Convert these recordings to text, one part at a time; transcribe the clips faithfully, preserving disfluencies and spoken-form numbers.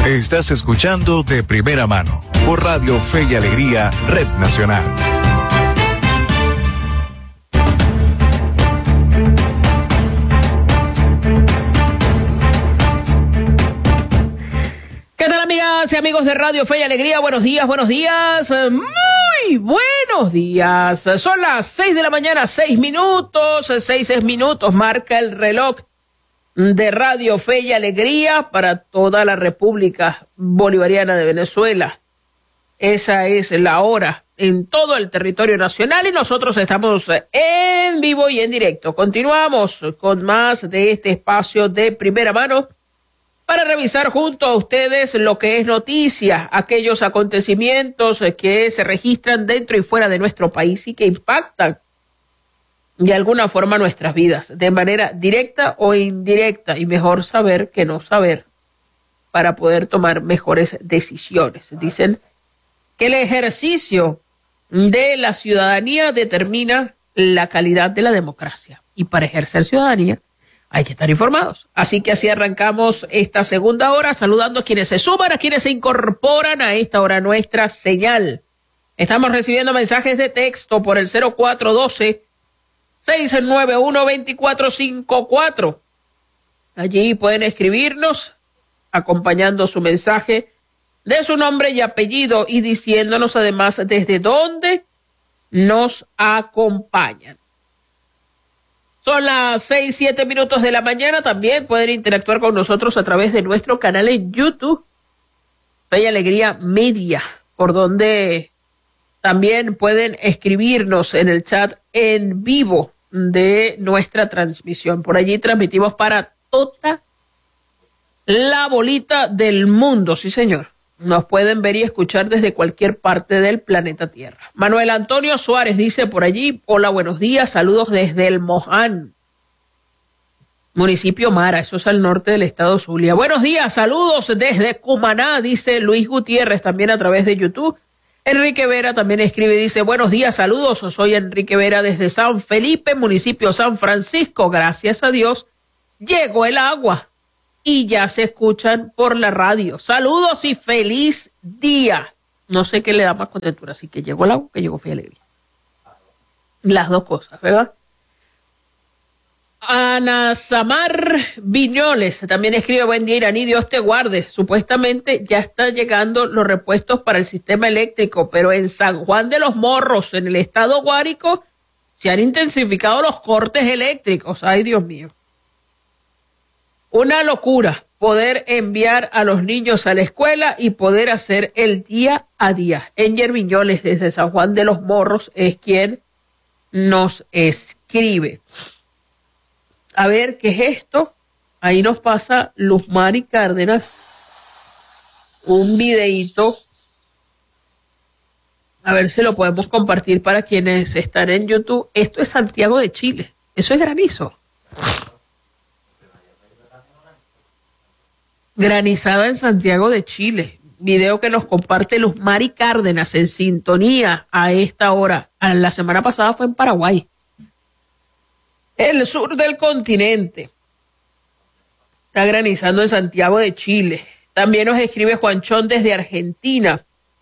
Estás escuchando De Primera Mano por Radio Fe y Alegría, Red Nacional. ¿Qué tal, amigas y amigos de Radio Fe y Alegría? Buenos días, buenos días, muy buenos días. Son las seis de la mañana, seis minutos, seis, seis minutos, marca el reloj de Radio Fe y Alegría para toda la República Bolivariana de Venezuela. Esa es la hora en todo el territorio nacional y nosotros estamos en vivo y en directo. Continuamos con más de este espacio de primera mano para revisar junto a ustedes lo que es noticia, aquellos acontecimientos que se registran dentro y fuera de nuestro país y que impactan de alguna forma nuestras vidas, de manera directa o indirecta, y mejor saber que no saber para poder tomar mejores decisiones. Dicen que el ejercicio de la ciudadanía determina la calidad de la democracia, y para ejercer ciudadanía hay que estar informados. Así que así arrancamos esta segunda hora, saludando a quienes se suman, a quienes se incorporan a esta hora nuestra señal. Estamos recibiendo mensajes de texto por el cero cuatro uno dos, seis nueve uno, dos cuatro cinco cuatro. Allí pueden escribirnos acompañando su mensaje de su nombre y apellido y diciéndonos además desde dónde nos acompañan. Son las seis, siete minutos de la mañana. También pueden interactuar con nosotros a través de nuestro canal en YouTube, Fe y Alegría Media, por donde también pueden escribirnos en el chat en vivo de nuestra transmisión. Por allí transmitimos para toda la bolita del mundo, sí señor. Nos pueden ver y escuchar desde cualquier parte del planeta Tierra. Manuel Antonio Suárez dice por allí: hola, buenos días, saludos desde El Moján, municipio Mara, eso es al norte del estado Zulia. Buenos días, saludos desde Cumaná, dice Luis Gutiérrez, también a través de YouTube. Enrique Vera también escribe y dice: buenos días, saludos, soy Enrique Vera desde San Felipe, municipio San Francisco. Gracias a Dios llegó el agua y ya se escuchan por la radio. Saludos y feliz día. No sé qué le da más contentura, así que llegó el agua, que llegó Fe y Alegría. Las dos cosas, ¿verdad? Ana Samar Viñoles también escribe: buen día, Iraní, Dios te guarde. Supuestamente ya están llegando los repuestos para el sistema eléctrico, pero en San Juan de los Morros, en el estado Guárico, se han intensificado los cortes eléctricos. Ay, Dios mío. Una locura poder enviar a los niños a la escuela y poder hacer el día a día. Enger Viñoles desde San Juan de los Morros es quien nos escribe. A ver, ¿qué es esto? Ahí nos pasa Luz Mari Cárdenas un videíto. A ver si lo podemos compartir para quienes están en YouTube. Esto es Santiago de Chile. Eso es granizo. Granizada en Santiago de Chile. Video que nos comparte Luz Mari Cárdenas en sintonía a esta hora. La semana pasada fue en Paraguay. El sur del continente. Está granizando en Santiago de Chile. También nos escribe Juanchón desde Argentina.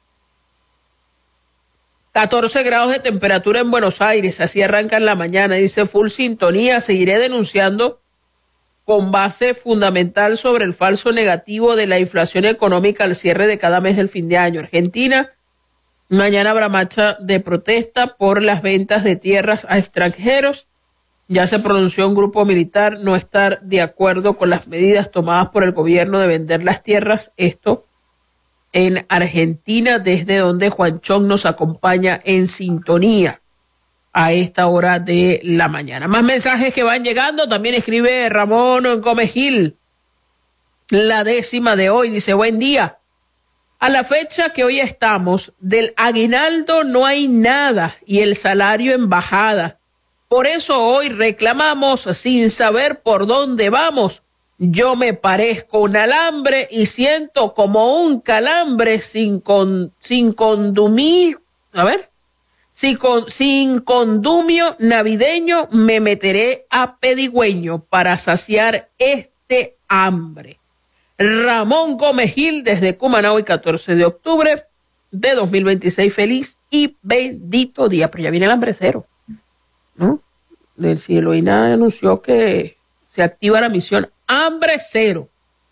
catorce grados de temperatura en Buenos Aires. Así arranca en la mañana. Dice: full sintonía. Seguiré denunciando con base fundamental sobre el falso negativo de la inflación económica al cierre de cada mes del fin de año. Argentina, mañana habrá marcha de protesta por las ventas de tierras a extranjeros. Ya se pronunció un grupo militar no estar de acuerdo con las medidas tomadas por el gobierno de vender las tierras. Esto en Argentina, desde donde Juanchón nos acompaña en sintonía a esta hora de la mañana. Más mensajes que van llegando. También escribe Ramón Gómez Gil, la décima de hoy. Dice: buen día. A la fecha que hoy estamos, del aguinaldo no hay nada y el salario en bajada. Por eso hoy reclamamos sin saber por dónde vamos. Yo me parezco un alambre y siento como un calambre sin con, sin condumir. A ver. Si con, sin condumio navideño me meteré a pedigüeño para saciar este hambre. Ramón Gómez Gil desde Cumaná, hoy catorce de octubre de dos mil veintiséis. Feliz y bendito día. Pero ya viene el hambre cero, ¿no? El cielo I N A anunció que se activa la misión hambre cero.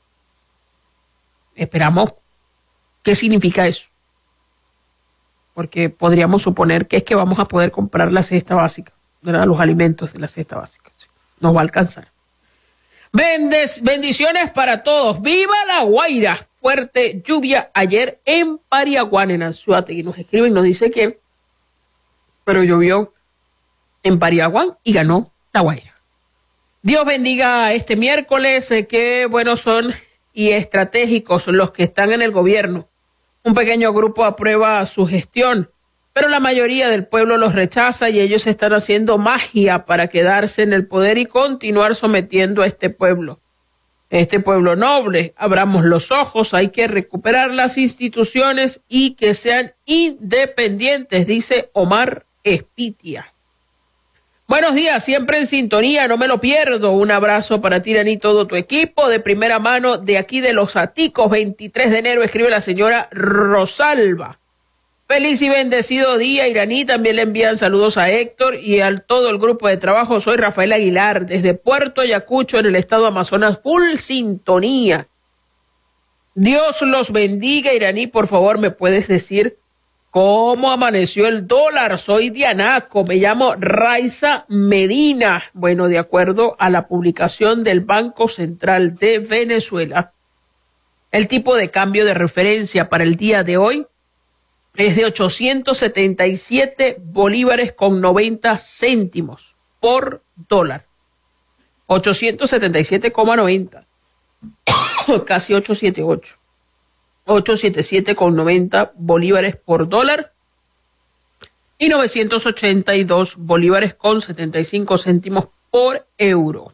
Esperamos qué significa eso, porque podríamos suponer que es que vamos a poder comprar la cesta básica, ¿verdad? Los alimentos de la cesta básica. Nos va a alcanzar. Bendes, bendiciones para todos. ¡Viva La Guaira! Fuerte lluvia ayer en Pariaguán, en Anzoátegui. Nos escribe y nos dice que, pero llovió en Pariaguán y ganó La Guaira. Dios bendiga este miércoles. Eh, qué buenos son y estratégicos los que están en el gobierno. Un pequeño grupo aprueba su gestión, pero la mayoría del pueblo los rechaza y ellos están haciendo magia para quedarse en el poder y continuar sometiendo a este pueblo. Este pueblo noble, abramos los ojos, hay que recuperar las instituciones y que sean independientes, dice Omar Espitia. Buenos días, siempre en sintonía, no me lo pierdo. Un abrazo para ti, Iraní, y todo tu equipo. De primera mano, de aquí de Los Aticos, veintitrés de enero, escribe la señora Rosalba. Feliz y bendecido día, Iraní. También le envían saludos a Héctor y a todo el grupo de trabajo. Soy Rafael Aguilar, desde Puerto Ayacucho, en el estado de Amazonas, full sintonía. Dios los bendiga, Iraní. Por favor, ¿me puedes decir cómo amaneció el dólar? Soy de Anaco, me llamo Raiza Medina. Bueno, de acuerdo a la publicación del Banco Central de Venezuela, el tipo de cambio de referencia para el día de hoy es de ochocientos setenta y siete bolívares con noventa céntimos por dólar. ochocientos setenta y siete coma noventa. Casi ochocientos setenta y ocho. ochocientos setenta y siete coma noventa bolívares por dólar y novecientos ochenta y dos bolívares con setenta y cinco céntimos por euro.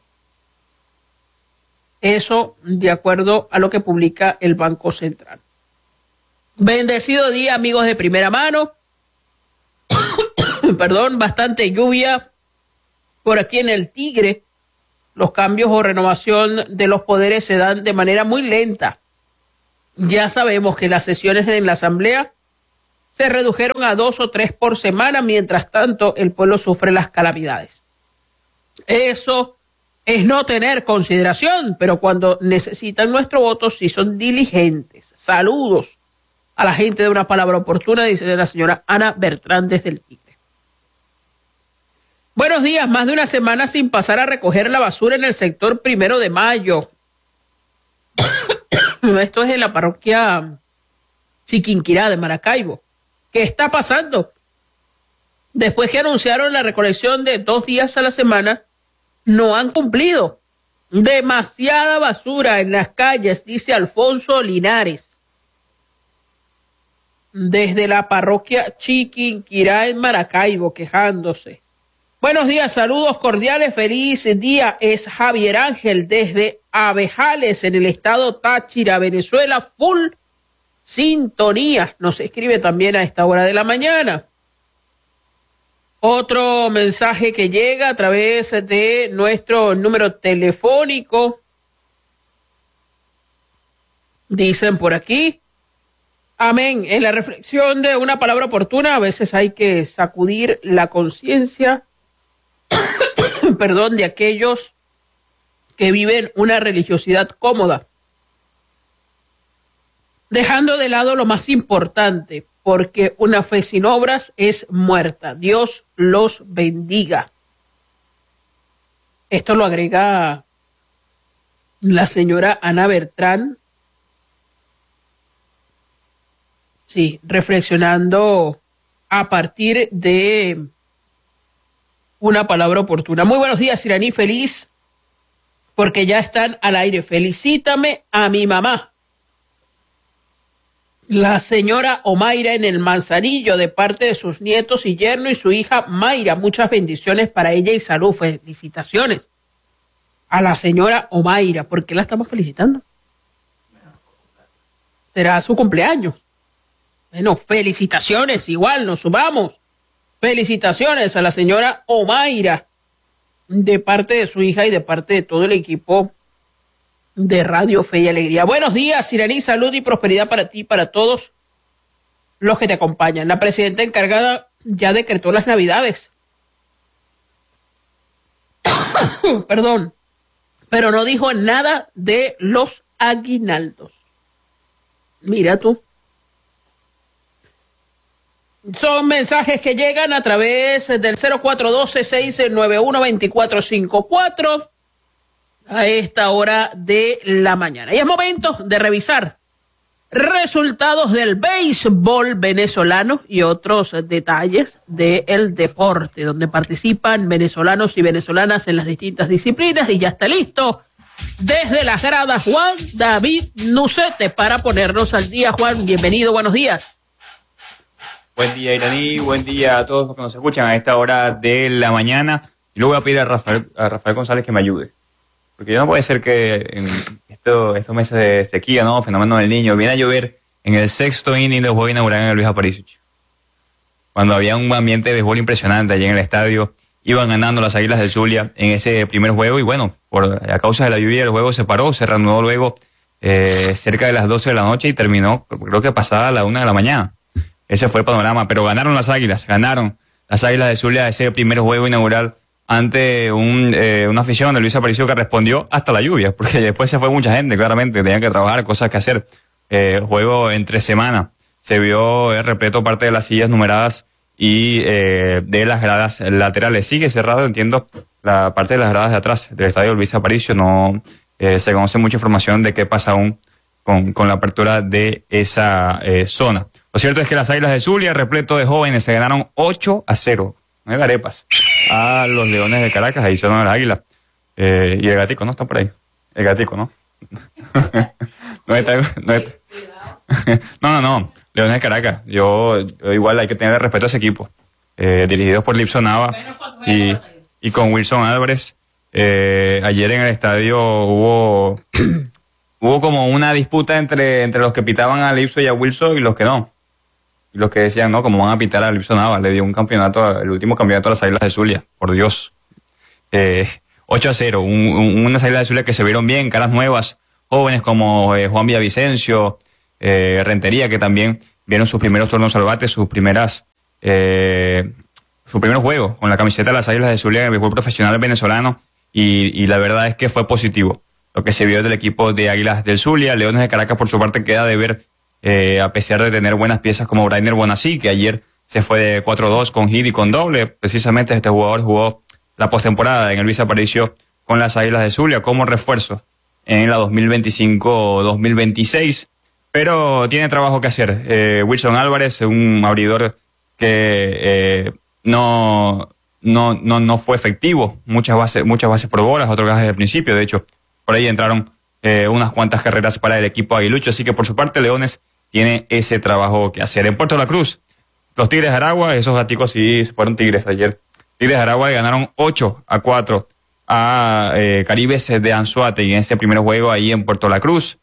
Eso de acuerdo a lo que publica el Banco Central. Bendecido día, amigos de primera mano. Perdón, bastante lluvia por aquí en el Tigre. Los cambios o renovación de los poderes se dan de manera muy lenta. Ya sabemos que las sesiones en la Asamblea se redujeron a dos o tres por semana, mientras tanto el pueblo sufre las calamidades. Eso es no tener consideración, pero cuando necesitan nuestro voto sí son diligentes. Saludos a la gente de Una Palabra Oportuna, dice la señora Ana Bertrán desde el Tigre. Buenos días, más de una semana sin pasar a recoger la basura en el sector Primero de Mayo. Esto es en la parroquia Chiquinquirá de Maracaibo. ¿Qué está pasando? Después que anunciaron la recolección de dos días a la semana, no han cumplido. Demasiada basura en las calles, dice Alfonso Linares, desde la parroquia Chiquinquirá en Maracaibo, quejándose. Buenos días, saludos cordiales, feliz día. Es Javier Ángel desde Abejales, en el estado Táchira, Venezuela, full sintonía. Nos escribe también a esta hora de la mañana. Otro mensaje que llega a través de nuestro número telefónico. Dicen por aquí, amén. En la reflexión de Una Palabra Oportuna, a veces hay que sacudir la conciencia, perdón, de aquellos que viven una religiosidad cómoda, dejando de lado lo más importante, porque una fe sin obras es muerta. Dios los bendiga. Esto lo agrega la señora Ana Bertrán. Sí, reflexionando a partir de Una Palabra Oportuna. Muy buenos días, Iraní, feliz porque ya están al aire. Felicítame a mi mamá, la señora Omaira, en el Manzanillo, de parte de sus nietos y yerno y su hija Mayra. Muchas bendiciones para ella y salud. Felicitaciones a la señora Omaira. ¿Por qué la estamos felicitando? Será su cumpleaños. Bueno, felicitaciones, igual nos sumamos. Felicitaciones a la señora Omaira, de parte de su hija y de parte de todo el equipo de Radio Fe y Alegría. Buenos días, Iraní, salud y prosperidad para ti y para todos los que te acompañan. La presidenta encargada ya decretó las Navidades. Perdón, pero no dijo nada de los aguinaldos. Mira tú. Son mensajes que llegan a través del cero cuatro uno dos, seis nueve uno, dos cuatro cinco cuatro a esta hora de la mañana. Y es momento de revisar resultados del béisbol venezolano y otros detalles del deporte, donde participan venezolanos y venezolanas en las distintas disciplinas. Y ya está listo desde las gradas Juan David Nucete para ponernos al día. Juan, bienvenido, buenos días. Buen día, Iraní, buen día a todos los que nos escuchan a esta hora de la mañana. Y luego voy a pedir a Rafael, a Rafael González que me ayude. Porque no puede ser que en esto, estos meses de sequía, ¿no? Fenómeno del Niño, viene a llover en el sexto inning del juego inaugural en el Luis Aparicio. Cuando había un ambiente de béisbol impresionante allí en el estadio, iban ganando las Águilas del Zulia en ese primer juego y bueno, por, a causa de la lluvia el juego se paró, se reanudó luego eh, cerca de las doce de la noche y terminó, creo que pasada la una de la mañana. Ese fue el panorama, pero ganaron las Águilas, ganaron las Águilas del Zulia ese primer juego inaugural ante un, eh, una afición de Luis Aparicio que respondió hasta la lluvia, porque después se fue mucha gente, claramente, tenían que trabajar, cosas que hacer. Eh, juego entre semana, se vio eh, repleto parte de las sillas numeradas y eh, de las gradas laterales. Sigue cerrado, entiendo, la parte de las gradas de atrás del estadio Luis Aparicio, no eh, se conoce mucha información de qué pasa aún con, con la apertura de esa eh, zona. Lo cierto es que las Águilas de Zulia, repleto de jóvenes, se ganaron ocho a cero, nueve arepas, a los Leones de Caracas. Ahí son las Águilas. Eh, y el gatico, ¿no? Está por ahí. El gatico, ¿no? no, está, no, está. no, no, no. Leones de Caracas. Yo, yo igual hay que tener respeto a ese equipo. Eh, dirigidos por Lipson Nava y, y con Wilson Álvarez. Eh, ayer en el estadio hubo hubo como una disputa entre, entre los que pitaban a Lipson y a Wilson y los que no. Y los que decían, no, como van a pitar a Lipson Nava, le dio un campeonato, el último campeonato a las Águilas de Zulia, por Dios. Eh, ocho a cero, un, un, unas Águilas de Zulia que se vieron bien, caras nuevas, jóvenes como eh, Juan Villavicencio, eh, Rentería, que también vieron sus primeros turnos al bate, sus primeras, eh, su primer juego con la camiseta de las Águilas de Zulia en el béisbol profesional venezolano, y, y la verdad es que fue positivo lo que se vio del equipo de Águilas del Zulia. Leones de Caracas, por su parte, queda de ver, eh, a pesar de tener buenas piezas como Brainer Bonasí, que ayer se fue de cuatro dos con hit y con doble. Precisamente este jugador jugó la postemporada en el Luis Aparicio con las Águilas de Zulia como refuerzo en la dos mil veinticinco dos mil veintiséis. Pero tiene trabajo que hacer. Eh, Wilson Álvarez, un abridor que eh, no, no, no, no fue efectivo. Muchas bases, muchas bases por bolas, otro gas desde el principio. De hecho, por ahí entraron eh, unas cuantas carreras para el equipo aguilucho. Así que por su parte, Leones tiene ese trabajo que hacer. En Puerto La Cruz, los Tigres de Aragua, esos gaticos sí fueron Tigres ayer. Tigres de Aragua ganaron ocho a cuatro a eh, Caribes de Anzoátegui en ese primer juego ahí en Puerto La Cruz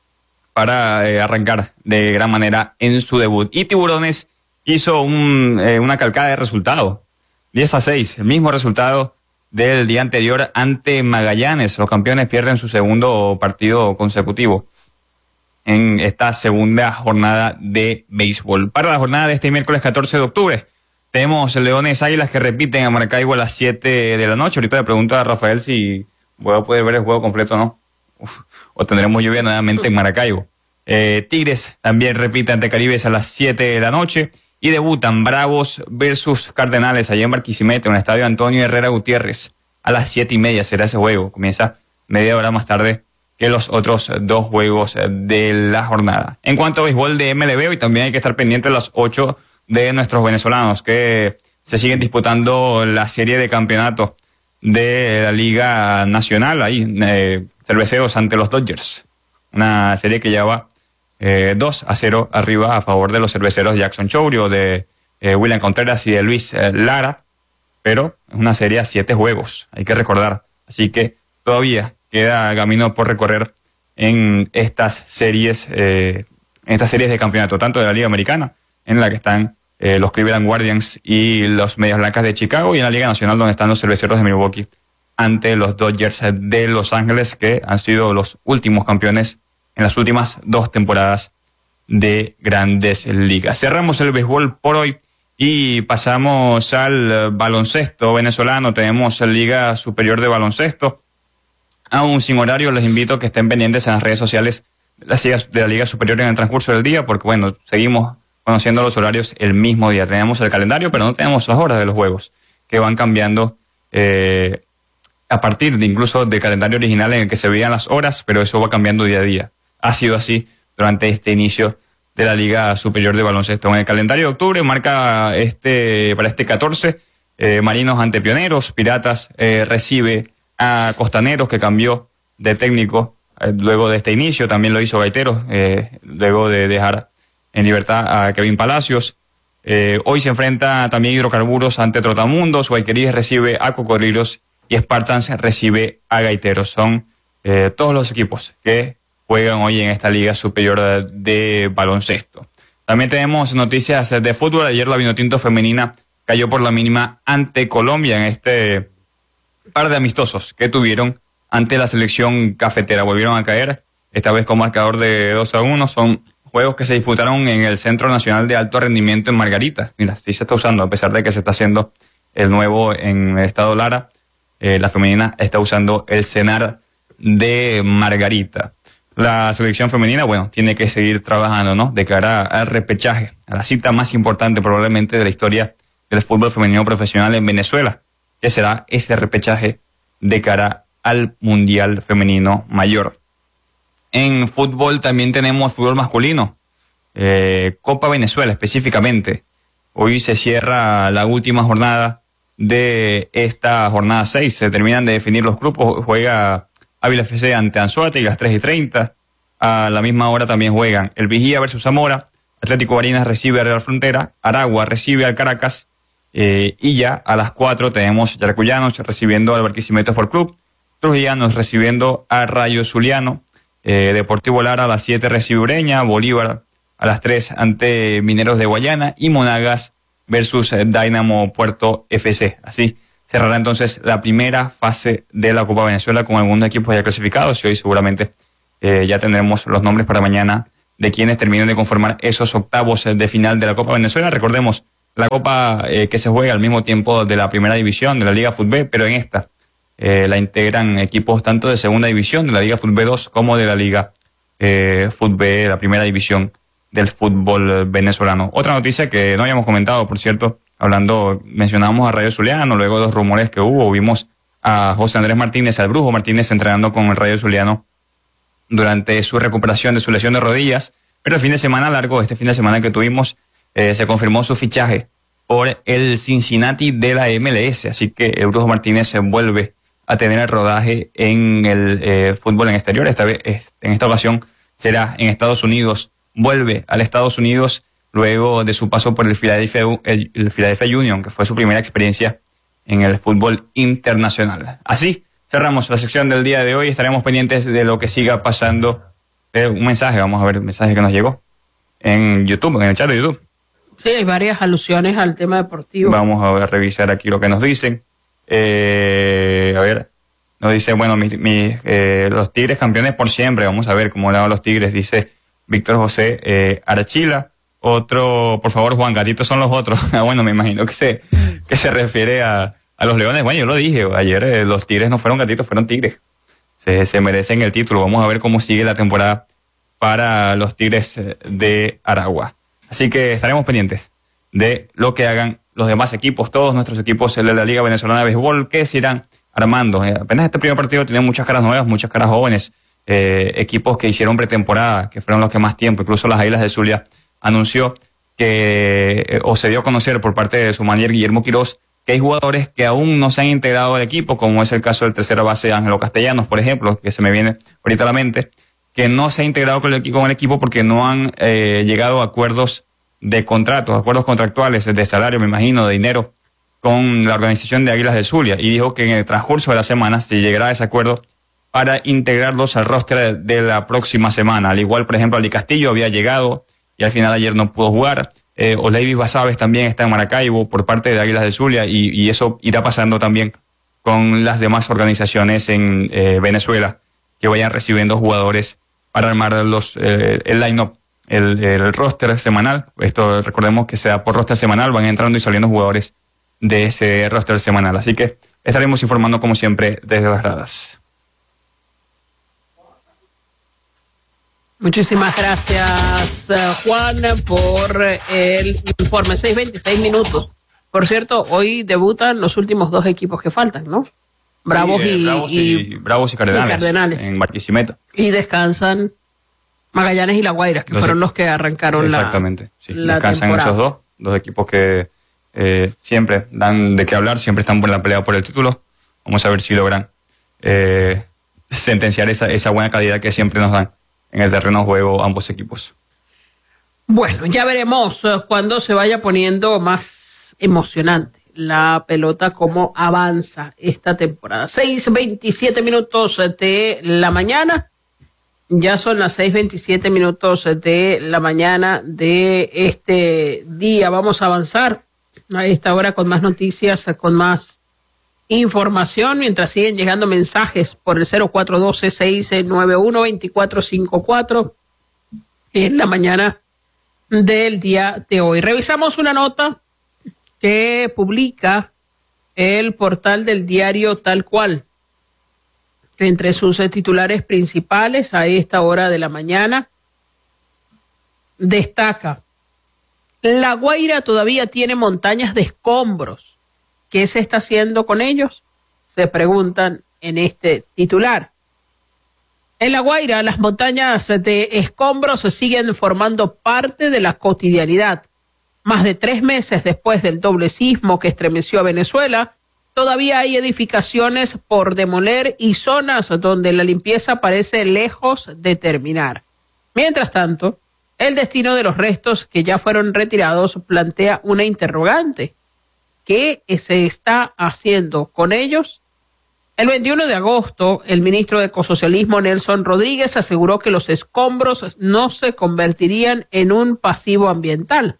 para eh, arrancar de gran manera en su debut. Y Tiburones hizo un, eh, una calcada de resultado, diez a seis, el mismo resultado del día anterior ante Magallanes. Los campeones pierden su segundo partido consecutivo en esta segunda jornada de béisbol. Para la jornada de este miércoles catorce de octubre, tenemos Leones Águilas que repiten a Maracaibo a las siete de la noche. Ahorita le pregunto a Rafael si voy a poder ver el juego completo o no. Uf, o tendremos lluvia nuevamente en Maracaibo. Eh, Tigres también repite ante Caribes a las siete de la noche. Y debutan Bravos versus Cardenales allá en Barquisimeto, en el estadio Antonio Herrera Gutiérrez. A las siete y media será ese juego. Comienza media hora más tarde que los otros dos juegos de la jornada. En cuanto a béisbol de M L B, hoy también hay que estar pendiente de las ocho de nuestros venezolanos que se siguen disputando la serie de campeonatos de la Liga Nacional, ahí, eh, Cerveceros ante los Dodgers. Una serie que lleva eh, dos a cero arriba a favor de los Cerveceros de Jackson Chourio, de eh, William Contreras y de Luis eh, Lara, pero es una serie a siete juegos, hay que recordar. Así que todavía queda camino por recorrer en estas series, eh, en estas series de campeonato, tanto de la Liga Americana, en la que están eh, los Cleveland Guardians y los Medias Blancas de Chicago, y en la Liga Nacional, donde están los Cerveceros de Milwaukee ante los Dodgers de Los Ángeles, que han sido los últimos campeones en las últimas dos temporadas de Grandes Ligas. Cerramos el béisbol por hoy y pasamos al baloncesto venezolano. Tenemos la Liga Superior de Baloncesto. Aún sin horario, les invito a que estén pendientes en las redes sociales de la Liga, de la Liga Superior en el transcurso del día, porque bueno, seguimos conociendo los horarios el mismo día. Tenemos el calendario, pero no tenemos las horas de los juegos, que van cambiando eh, a partir de incluso del calendario original en el que se veían las horas, pero eso va cambiando día a día. Ha sido así durante este inicio de la Liga Superior de Baloncesto. En el calendario de octubre marca este para este catorce, eh, Marinos ante Pioneros, Piratas eh, recibe a Costaneros, que cambió de técnico eh, luego de este inicio. También lo hizo Gaiteros, eh, luego de dejar en libertad a Kevin Palacios. Eh, hoy se enfrenta también Hidrocarburos ante Trotamundos, Guayqueríes recibe a Cocodrilos y Spartans recibe a Gaiteros. Son eh, todos los equipos que juegan hoy en esta Liga Superior de, de Baloncesto. También tenemos noticias de fútbol. Ayer la Vinotinto femenina cayó por la mínima ante Colombia en este par de amistosos que tuvieron ante la selección cafetera. Volvieron a caer, esta vez con marcador de dos a uno. Son juegos que se disputaron en el Centro Nacional de Alto Rendimiento en Margarita. Mira, sí se está usando, a pesar de que se está haciendo el nuevo en el estado Lara. Eh, la femenina está usando el CENAR de Margarita. La selección femenina, bueno, tiene que seguir trabajando, ¿no? De cara al repechaje, a la cita más importante probablemente de la historia del fútbol femenino profesional en Venezuela, que será ese repechaje de cara al Mundial Femenino Mayor. En fútbol también tenemos fútbol masculino, eh, Copa Venezuela específicamente. Hoy se cierra la última jornada de esta jornada seis, se terminan de definir los grupos. Juega Ávila F C ante Anzoátegui y las tres y treinta. A la misma hora también juegan el Vigía versus Zamora, Atlético Barinas recibe a Real Frontera, Aragua recibe al Caracas, eh, y ya a las cuatro tenemos Yaracuyanos recibiendo al Barquisimeto Sport Club, Trujillanos recibiendo a Rayo Zuliano, eh, Deportivo Lara a las siete recibe Ureña, Bolívar a las tres ante Mineros de Guayana y Monagas versus Dynamo Puerto F C. Así cerrará entonces la primera fase de la Copa Venezuela con algunos equipos ya clasificados, y hoy seguramente eh, ya tendremos los nombres para mañana de quienes terminen de conformar esos octavos de final de la Copa Venezuela. Recordemos, la Copa eh, que se juega al mismo tiempo de la primera división de la Liga Fútbol, pero en esta eh, la integran equipos tanto de segunda división, de la Liga Fútbol dos, como de la Liga eh, Fútbol, la primera división del fútbol venezolano. Otra noticia que no habíamos comentado, por cierto, hablando, mencionábamos a Rayo Zuliano, luego de los rumores que hubo, vimos a José Andrés Martínez, al Brujo Martínez, entrenando con el Rayo Zuliano durante su recuperación de su lesión de rodillas, pero el fin de semana largo, este fin de semana que tuvimos, eh, se confirmó su fichaje por el Cincinnati de la M L S, así que el Brujo Martínez se vuelve a tener el rodaje en el eh, fútbol en exterior. Esta vez, en esta ocasión será en Estados Unidos, vuelve al Estados Unidos luego de su paso por el Philadelphia, el, el Philadelphia Union, que fue su primera experiencia en el fútbol internacional. Así cerramos la sección del día de hoy. Estaremos pendientes de lo que siga pasando. Eh, un mensaje, vamos a ver el mensaje que nos llegó en YouTube, en el chat de YouTube. Sí, hay varias alusiones al tema deportivo. Vamos a ver, revisar aquí lo que nos dicen. Eh, a ver, nos dice, bueno, mis, mis, eh, los Tigres campeones por siempre. Vamos a ver cómo le van los Tigres, dice Víctor José eh, Arachila. Otro, por favor, Juan, gatitos son los otros. Bueno, me imagino que se, que se refiere a, a los Leones. Bueno, yo lo dije ayer, eh, los Tigres no fueron gatitos, fueron Tigres. Se, se merecen el título. Vamos a ver cómo sigue la temporada para los Tigres de Aragua. Así que estaremos pendientes de lo que hagan los demás equipos, todos nuestros equipos de la Liga Venezolana de Béisbol, que se irán armando. Eh, apenas este primer partido tiene muchas caras nuevas, muchas caras jóvenes, eh, equipos que hicieron pretemporada, que fueron los que más tiempo, incluso las Águilas del Zulia anunció que, eh, o se dio a conocer por parte de su manager Guillermo Quirós, que hay jugadores que aún no se han integrado al equipo, como es el caso del tercera base Ángelo Castellanos, por ejemplo, que se me viene ahorita a la mente, que no se ha integrado con el equipo, con el equipo porque no han eh, llegado a acuerdos de contratos, acuerdos contractuales de salario, me imagino, de dinero, con la organización de Águilas del Zulia, y dijo que en el transcurso de la semana se llegará a ese acuerdo para integrarlos al roster de la próxima semana. Al igual, por ejemplo, Ali Castillo había llegado y al final ayer no pudo jugar. Eh, Oleivis Basaves también está en Maracaibo por parte de Águilas del Zulia, y, y eso irá pasando también con las demás organizaciones en eh, Venezuela que vayan recibiendo jugadores para armar los, eh, el line-up, el, el roster semanal. Esto recordemos que sea por roster semanal, van entrando y saliendo jugadores de ese roster semanal. Así que estaremos informando como siempre desde las gradas. Muchísimas gracias, Juan, por el informe. seis veintiséis minutos. Por cierto, hoy debutan los últimos dos equipos que faltan, ¿no? Bravos, sí, eh, y, Bravos, y, y, Bravos y Cardenales, y Cardenales en Barquisimeto. Y descansan Magallanes y La Guaira, que los fueron los que arrancaron sí, la exactamente, sí. la Descansan temporada. esos dos, dos equipos que eh, siempre dan de qué hablar, siempre están por la pelea por el título. Vamos a ver si logran eh, sentenciar esa, esa buena calidad que siempre nos dan en el terreno de juego ambos equipos. Bueno, ya veremos uh, cuando se vaya poniendo más emocionante la pelota, cómo avanza esta temporada. seis veintisiete minutos de la mañana. Ya son las seis veintisiete minutos de la mañana de este día. Vamos a avanzar a esta hora con más noticias, con más información, mientras siguen llegando mensajes por el cero cuatro uno dos, seis nueve uno, dos cuatro cinco cuatro en la mañana del día de hoy. Revisamos una nota que publica el portal del diario Tal Cual. Entre sus titulares principales a esta hora de la mañana destaca: La Guaira todavía tiene montañas de escombros. ¿Qué se está haciendo con ellos?, se preguntan en este titular. En La Guaira, las montañas de escombros siguen formando parte de la cotidianidad. Más de tres meses después del doble sismo que estremeció a Venezuela, todavía hay edificaciones por demoler y zonas donde la limpieza parece lejos de terminar. Mientras tanto, el destino de los restos que ya fueron retirados plantea una interrogante. ¿Qué se está haciendo con ellos? El veintiuno de agosto, el ministro de Ecosocialismo, Nelson Rodríguez, aseguró que los escombros no se convertirían en un pasivo ambiental,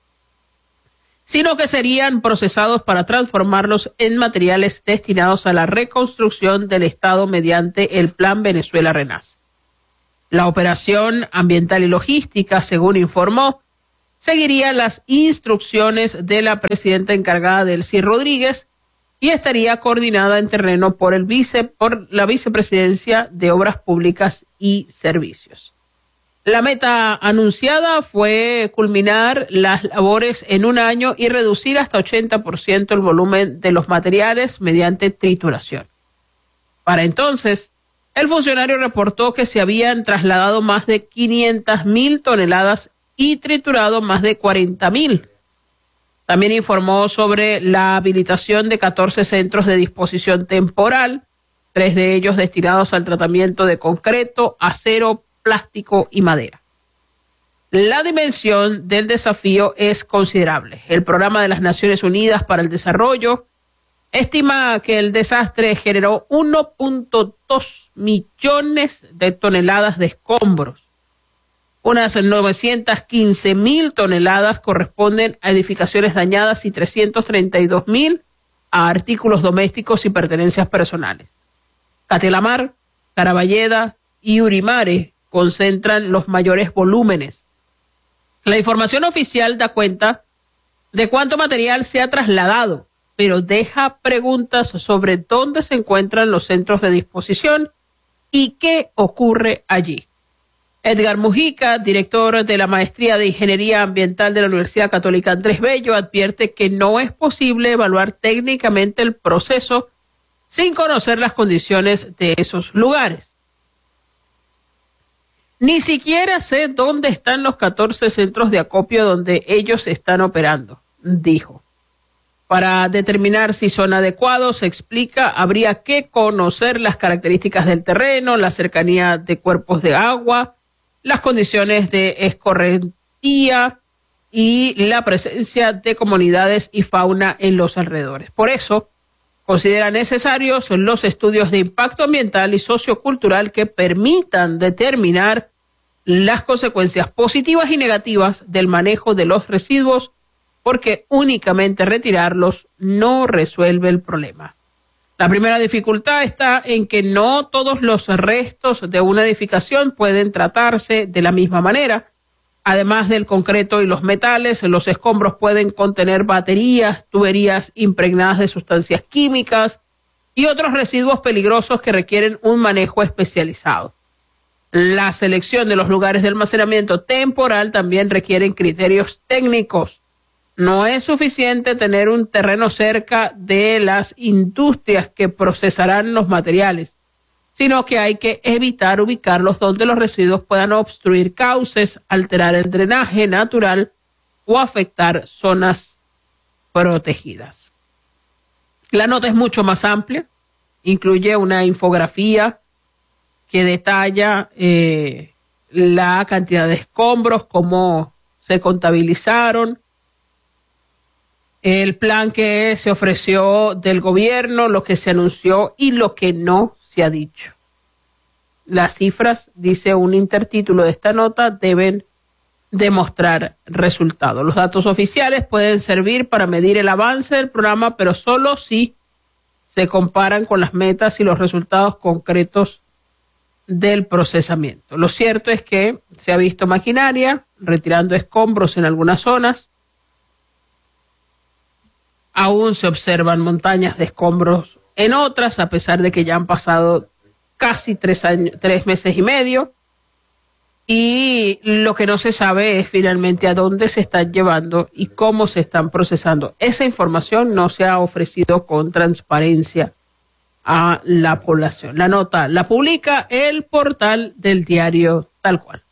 sino que serían procesados para transformarlos en materiales destinados a la reconstrucción del Estado mediante el Plan Venezuela Renace. La operación ambiental y logística, según informó, seguiría las instrucciones de la presidenta encargada Delcy Rodríguez y estaría coordinada en terreno por, el vice, por la Vicepresidencia de Obras Públicas y Servicios. La meta anunciada fue culminar las labores en un año y reducir hasta ochenta por ciento el volumen de los materiales mediante trituración. Para entonces, el funcionario reportó que se habían trasladado más de quinientas mil toneladas y triturado más de cuarenta mil. También informó sobre la habilitación de catorce centros de disposición temporal, tres de ellos destinados al tratamiento de concreto, acero, plástico y madera. La dimensión del desafío es considerable. El Programa de las Naciones Unidas para el Desarrollo estima que el desastre generó uno punto dos millones de toneladas de escombros. Unas novecientas quince mil toneladas corresponden a edificaciones dañadas y trescientos treinta y dos mil a artículos domésticos y pertenencias personales. Catelamar, Caraballeda y Urimare concentran los mayores volúmenes. La información oficial da cuenta de cuánto material se ha trasladado, pero deja preguntas sobre dónde se encuentran los centros de disposición y qué ocurre allí. Edgar Mujica, director de la Maestría de Ingeniería Ambiental de la Universidad Católica Andrés Bello, advierte que no es posible evaluar técnicamente el proceso sin conocer las condiciones de esos lugares. Ni siquiera sé dónde están los catorce centros de acopio donde ellos están operando, dijo. Para determinar si son adecuados, se explica, habría que conocer las características del terreno, la cercanía de cuerpos de agua, las condiciones de escorrentía y la presencia de comunidades y fauna en los alrededores. Por eso, considera necesarios los estudios de impacto ambiental y sociocultural que permitan determinar las consecuencias positivas y negativas del manejo de los residuos, porque únicamente retirarlos no resuelve el problema. La primera dificultad está en que no todos los restos de una edificación pueden tratarse de la misma manera. Además del concreto y los metales, los escombros pueden contener baterías, tuberías impregnadas de sustancias químicas y otros residuos peligrosos que requieren un manejo especializado. La selección de los lugares de almacenamiento temporal también requieren criterios técnicos. No es suficiente tener un terreno cerca de las industrias que procesarán los materiales, sino que hay que evitar ubicarlos donde los residuos puedan obstruir cauces, alterar el drenaje natural o afectar zonas protegidas. La nota es mucho más amplia, incluye una infografía que detalla eh, la cantidad de escombros, cómo se contabilizaron, el plan que se ofreció del gobierno, lo que se anunció y lo que no se ha dicho. Las cifras, dice un intertítulo de esta nota, deben demostrar resultados. Los datos oficiales pueden servir para medir el avance del programa, pero solo si se comparan con las metas y los resultados concretos del procesamiento. Lo cierto es que se ha visto maquinaria retirando escombros en algunas zonas. Aún se observan montañas de escombros en otras, a pesar de que ya han pasado casi tres años, tres meses y medio. Y lo que no se sabe es finalmente a dónde se están llevando y cómo se están procesando. Esa información no se ha ofrecido con transparencia a la población. La nota la publica el portal del diario Tal Cual.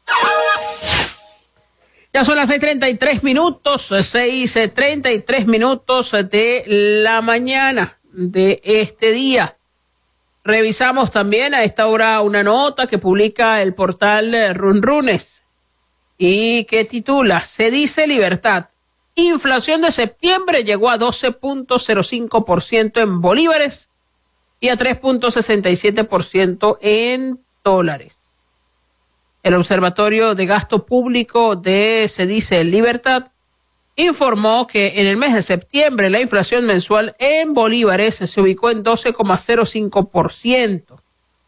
Ya son las seis treinta y tres minutos, seis treinta y tres minutos de la mañana de este día. Revisamos también a esta hora una nota que publica el portal Runrunes y que titula Se dice libertad. Inflación de septiembre llegó a doce punto cero cinco por ciento en bolívares y a tres punto sesenta y siete por ciento en dólares. El Observatorio de Gasto Público de Se dice Libertad informó que en el mes de septiembre la inflación mensual en bolívares se ubicó en doce coma cero cinco por ciento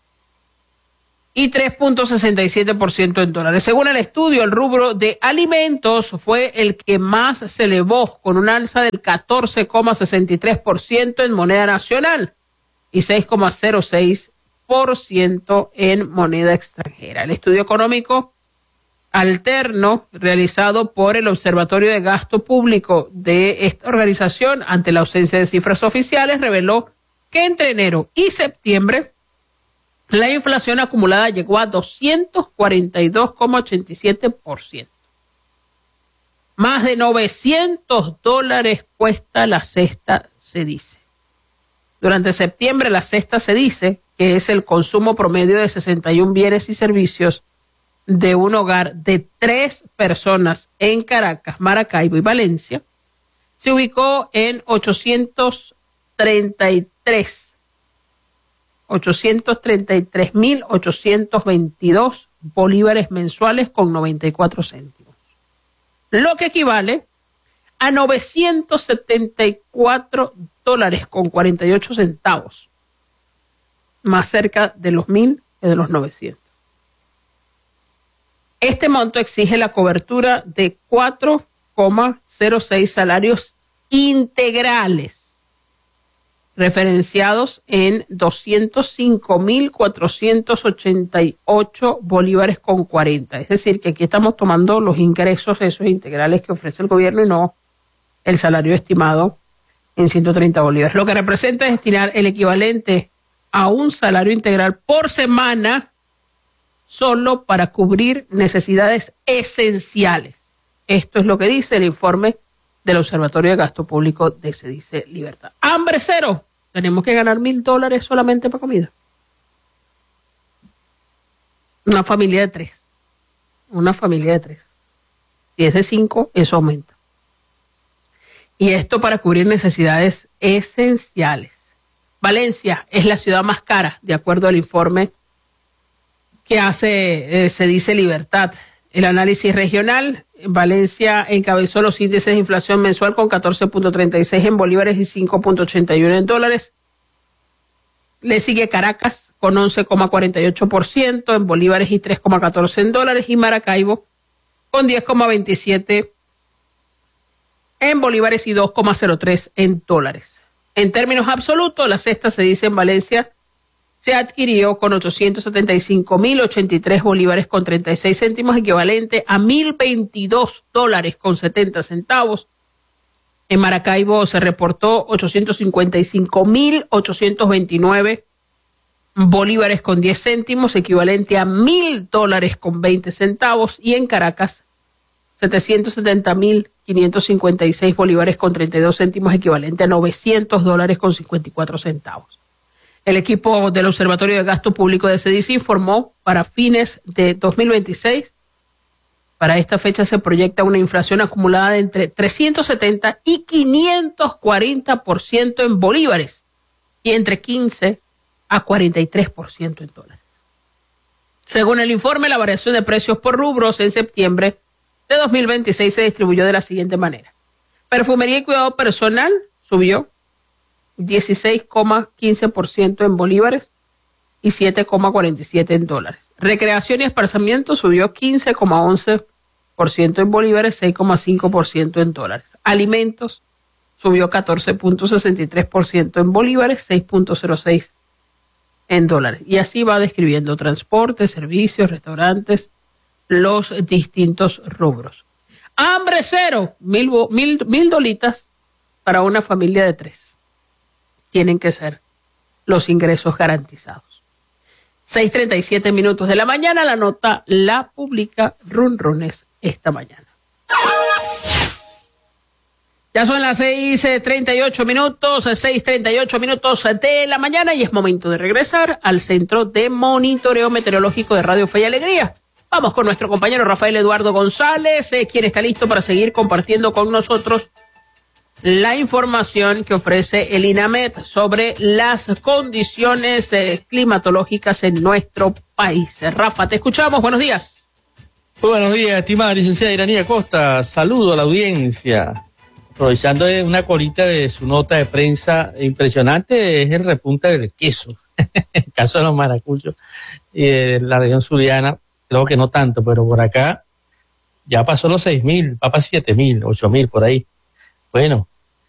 y tres punto sesenta y siete por ciento en dólares. Según el estudio, el rubro de alimentos fue el que más se elevó, con un alza del catorce coma sesenta y tres por ciento en moneda nacional y seis coma cero seis por ciento en moneda extranjera. El estudio económico alterno realizado por el Observatorio de Gasto Público de esta organización ante la ausencia de cifras oficiales reveló que entre enero y septiembre la inflación acumulada llegó a doscientos cuarenta y dos coma ochenta y siete por ciento. Más de novecientos dólares cuesta la cesta, se dice. Durante septiembre la cesta, se dice, que es el consumo promedio de sesenta y un bienes y servicios de un hogar de tres personas en Caracas, Maracaibo y Valencia, se ubicó en ochocientos treinta y tres, ochocientos treinta y tres mil ochocientos veintidós bolívares mensuales con noventa y cuatro céntimos, lo que equivale a novecientos setenta y cuatro dólares con cuarenta y ocho centavos, más cerca de los mil que de los novecientos. Este monto exige la cobertura de cuatro coma cero seis salarios integrales, referenciados en doscientos cinco mil cuatrocientos ochenta y ocho bolívares con cuarenta. Es decir, que aquí estamos tomando los ingresos esos integrales que ofrece el gobierno y no el salario estimado en ciento treinta bolívares. Lo que representa es destinar el equivalente a un salario integral por semana solo para cubrir necesidades esenciales. Esto es lo que dice el informe del Observatorio de Gasto Público de Se dice Libertad. Hambre cero. Tenemos que ganar mil dólares solamente para comida. Una familia de tres. Una familia de tres. Si es de cinco, eso aumenta. Y esto para cubrir necesidades esenciales. Valencia es la ciudad más cara, de acuerdo al informe que hace, eh, Se dice Libertad. El análisis regional, Valencia encabezó los índices de inflación mensual con catorce punto treinta y seis en bolívares y cinco punto ochenta y uno en dólares, Le sigue Caracas con once coma cuarenta y ocho por ciento en bolívares y tres coma catorce en dólares, y Maracaibo con diez coma veintisiete en bolívares y dos coma cero tres en dólares. En términos absolutos, la cesta se dice en Valencia se adquirió con ochocientos setenta y cinco mil ochenta y tres bolívares con treinta y seis céntimos, equivalente a mil veintidós dólares con setenta centavos. En Maracaibo se reportó ochocientos cincuenta y cinco mil ochocientos veintinueve bolívares con diez céntimos, equivalente a mil dólares con veinte centavos. Y en Caracas, setecientos setenta mil quinientos cincuenta y seis bolívares con treinta y dos céntimos, equivalente a novecientos dólares con cincuenta y cuatro centavos. El equipo del Observatorio de Gasto Público de CEDICE informó para fines de dos mil veintiséis, para esta fecha se proyecta una inflación acumulada de entre trescientos setenta y quinientos cuarenta por ciento en bolívares y entre quince a cuarenta y tres por ciento en dólares. Según el informe, la variación de precios por rubros en septiembre de dos mil veintiséis se distribuyó de la siguiente manera. Perfumería y cuidado personal subió dieciséis coma quince por ciento en bolívares y siete coma cuarenta y siete en dólares. Recreación y esparcimiento subió quince coma once por ciento en bolívares, seis coma cinco por ciento en dólares. Alimentos subió catorce coma sesenta y tres por ciento en bolívares, seis coma cero seis en dólares. Y así va describiendo transporte, servicios, restaurantes, los distintos rubros. Hambre cero, mil, mil, mil dolitas para una familia de tres. Tienen que ser los ingresos garantizados. seis treinta y siete minutos de la mañana, la nota la publica Run Runes esta mañana. Ya son las seis treinta y ocho minutos, seis treinta y ocho minutos de la mañana, y es momento de regresar al Centro de Monitoreo Meteorológico de Radio Fe y Alegría. Vamos con nuestro compañero Rafael Eduardo González, eh, quien está listo para seguir compartiendo con nosotros la información que ofrece el INAMET sobre las condiciones eh, climatológicas en nuestro país. Rafa, te escuchamos. Buenos días. Muy buenos días, estimada licenciada Iranía Costa. Saludo a la audiencia. Aprovechando una colita de su nota de prensa impresionante, es el repunte del queso. En el caso de los maracuchos y de la región zuliana, creo que no tanto, pero por acá ya pasó los seis mil, va para siete mil, ocho mil por ahí. Bueno,